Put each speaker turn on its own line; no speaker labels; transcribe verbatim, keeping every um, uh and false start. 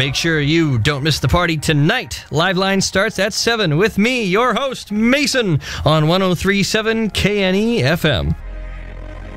make sure you don't miss the party tonight. Live Line starts at seven with me, your host, Mason, on one oh three point seven K N E F M.